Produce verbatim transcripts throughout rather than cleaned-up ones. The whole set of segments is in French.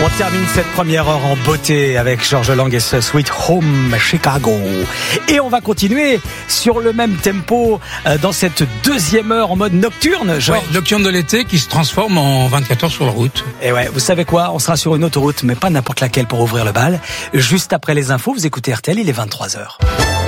On termine cette première heure en beauté avec Georges Lang et ce Sweet Home Chicago. Et on va continuer sur le même tempo dans cette deuxième heure en mode nocturne, Georges. Ouais, nocturne de l'été qui se transforme en vingt-quatre heures sur la route. Et ouais, vous savez quoi? On sera sur une autoroute, mais pas n'importe laquelle pour ouvrir le bal. Juste après les infos, vous écoutez R T L, il est vingt-trois heures.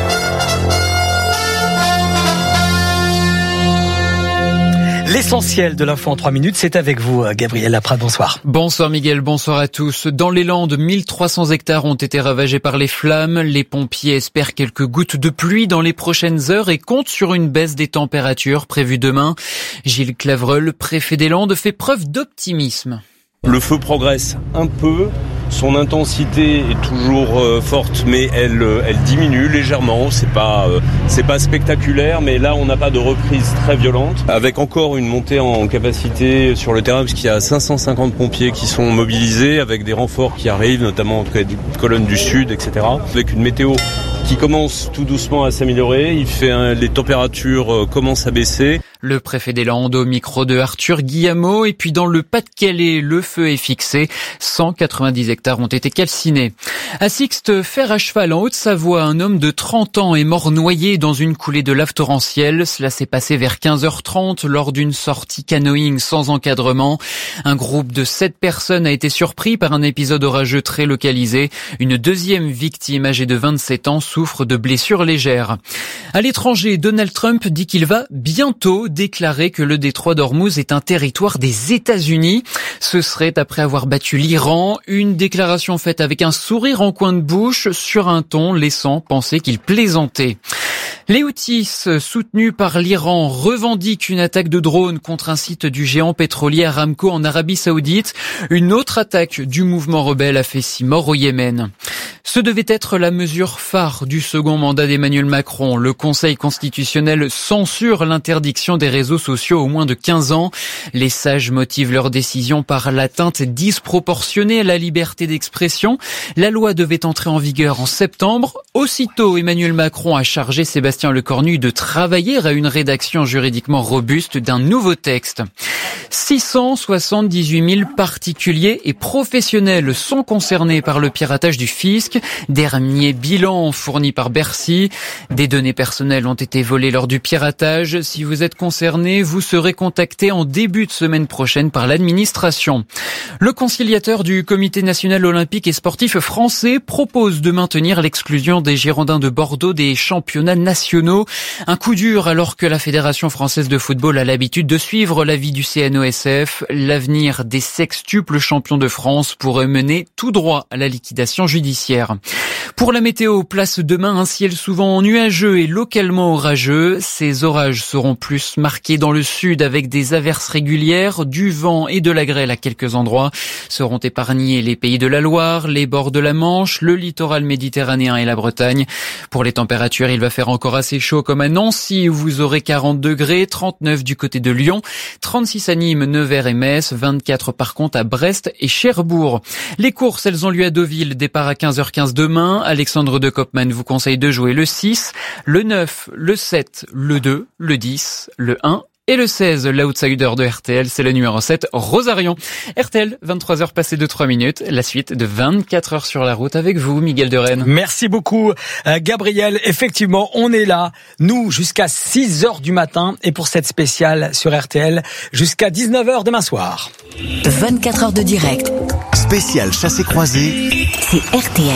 L'essentiel de l'info en trois minutes, c'est avec vous, Gabriel Laprade, bonsoir. Bonsoir Miguel, bonsoir à tous. Dans les Landes, mille trois cents hectares ont été ravagés par les flammes. Les pompiers espèrent quelques gouttes de pluie dans les prochaines heures et comptent sur une baisse des températures prévue demain. Gilles Clavreul, préfet des Landes, fait preuve d'optimisme. Le feu progresse un peu, son intensité est toujours euh, forte, mais elle, euh, elle diminue légèrement. C'est pas, euh, c'est pas spectaculaire, mais là on n'a pas de reprise très violente. Avec encore une montée en capacité sur le terrain, puisqu'il y a cinq cent cinquante pompiers qui sont mobilisés, avec des renforts qui arrivent, notamment des colonnes du sud, et cetera. Avec une météo qui commence tout doucement à s'améliorer, il fait un, les températures euh, commencent à baisser. Le préfet des Landes au micro de Arthur Guillemot. Et puis dans le Pas-de-Calais, le feu est fixé. cent quatre-vingt-dix hectares ont été calcinés. À Sixte, fer à cheval en Haute-Savoie, un homme de trente ans est mort noyé dans une coulée de lave torrentielle. Cela s'est passé vers quinze heures trente lors d'une sortie canoïng sans encadrement. Un groupe de sept personnes a été surpris par un épisode orageux très localisé. Une deuxième victime âgée de vingt-sept ans souffre de blessures légères. À l'étranger, Donald Trump dit qu'il va bientôt déclarer que le détroit d'Ormuz est un territoire des États-Unis. Ce serait après avoir battu l'Iran, une déclaration faite avec un sourire en coin de bouche sur un ton laissant penser qu'il plaisantait. Les Houthis, soutenus par l'Iran, revendiquent une attaque de drone contre un site du géant pétrolier Aramco en Arabie Saoudite. Une autre attaque du mouvement rebelle a fait six morts au Yémen. Ce devait être la mesure phare du second mandat d'Emmanuel Macron. Le Conseil constitutionnel censure l'interdiction des réseaux sociaux au moins de quinze ans. Les sages motivent leur décision par l'atteinte disproportionnée à la liberté d'expression. La loi devait entrer en vigueur en septembre. Aussitôt, Emmanuel Macron a chargé Sébastien Lecornu de travailler à une rédaction juridiquement robuste d'un nouveau texte. six cent soixante-dix-huit mille particuliers et professionnels sont concernés par le piratage du fisc. Dernier bilan fourni par Bercy. Des données personnelles ont été volées lors du piratage. Si vous êtes concerné, vous serez contacté en début de semaine prochaine par l'administration. Le conciliateur du Comité national olympique et sportif français propose de maintenir l'exclusion des Girondins de Bordeaux des championnats nationaux. Un coup dur alors que la Fédération française de football a l'habitude de suivre l'avis du C N O S F. L'avenir des sextuples champions de France pourrait mener tout droit à la liquidation judiciaire. Pour la météo, place demain un ciel souvent nuageux et localement orageux. Ces orages seront plus marqués dans le sud avec des averses régulières, du vent et de la grêle à quelques endroits. Seront épargnés les pays de la Loire, les bords de la Manche, le littoral méditerranéen et la Bretagne. Pour les températures, il va faire encore assez chaud comme à Nancy où vous aurez quarante degrés, trente-neuf du côté de Lyon, trente-six à Nîmes, Nevers et Metz, vingt-quatre par contre à Brest et Cherbourg. Les courses, elles ont lieu à Deauville, départ à quinze heures quinze demain. Alexandre de Koopman vous conseille de jouer le six, le neuf, le sept, le deux, le dix, le un et le seize. L'outsider de R T L, c'est le numéro sept, Rosarion. R T L, vingt-trois heures passées de trois minutes. La suite de vingt-quatre heures sur la route avec vous, Miguel de Rennes. Merci beaucoup, euh, Gabriel. Effectivement, on est là, nous, jusqu'à six heures du matin. Et pour cette spéciale sur R T L, jusqu'à dix-neuf heures demain soir. vingt-quatre heures de direct. Spécial chassé-croisé. C'est R T L.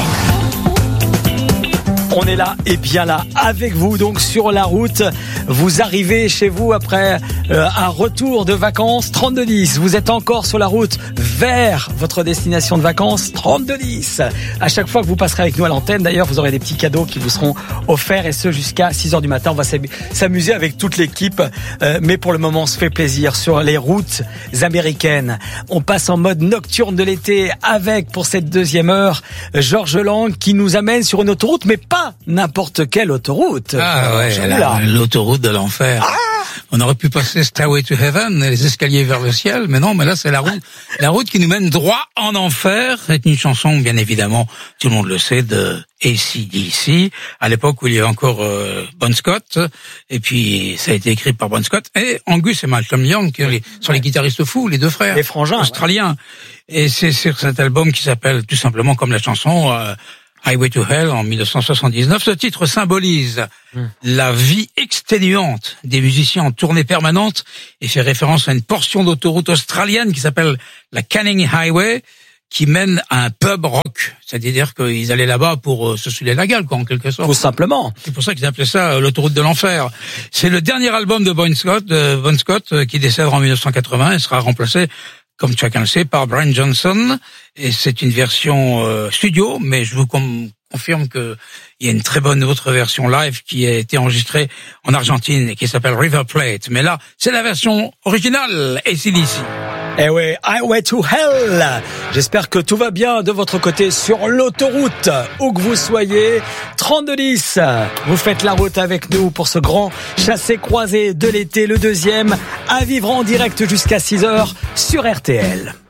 On est là et bien là avec vous, donc sur la route. Vous arrivez chez vous après euh, un retour de vacances, trente-deux dix. Vous êtes encore sur la route vers votre destination de vacances, trente-deux dix. À chaque fois que vous passerez avec nous à l'antenne, d'ailleurs, vous aurez des petits cadeaux qui vous seront offerts et ce jusqu'à six heures du matin. On va s'amuser avec toute l'équipe, euh, mais pour le moment, on se fait plaisir sur les routes américaines. On passe en mode nocturne de l'été avec, pour cette deuxième heure, Georges Lang qui nous amène sur une autoroute, mais pas n'importe quelle autoroute. Ah ouais, la, l'autoroute de l'enfer. Ah On aurait pu passer Stairway to Heaven, les escaliers vers le ciel, mais non, mais là c'est la route, la route qui nous mène droit en enfer. C'est une chanson, bien évidemment, tout le monde le sait, de A C D C, à l'époque où il y avait encore euh, Bon Scott, et puis ça a été écrit par Bon Scott, et Angus et Malcolm Young, qui sont les guitaristes fous, les deux frères, les frangins, australiens. Ouais. Et c'est sur cet album qui s'appelle tout simplement comme la chanson euh, Highway to Hell en dix-neuf cent soixante-dix-neuf. Ce titre symbolise mmh. la vie exténuante des musiciens en tournée permanente et fait référence à une portion d'autoroute australienne qui s'appelle la Canning Highway, qui mène à un pub rock. C'est-à-dire qu'ils allaient là-bas pour euh, se saouler la gueule, quoi, en quelque sorte. Tout simplement. C'est pour ça qu'ils appelaient ça euh, l'autoroute de l'enfer. C'est le dernier album de Bon Scott, de Bon Scott euh, qui décèdera en dix-neuf cent quatre-vingts et sera remplacé, comme chacun le sait, par Brian Johnson. Et c'est une version euh, studio, mais je vous com- confirme que il y a une très bonne autre version live qui a été enregistrée en Argentine et qui s'appelle River Plate. Mais là, c'est la version originale A C D C. Eh ouais, Highway to Hell. J'espère que tout va bien de votre côté sur l'autoroute, où que vous soyez. trente-deux dix, vous faites la route avec nous pour ce grand chassé-croisé de l'été, le deuxième, à vivre en direct jusqu'à six heures sur R T L.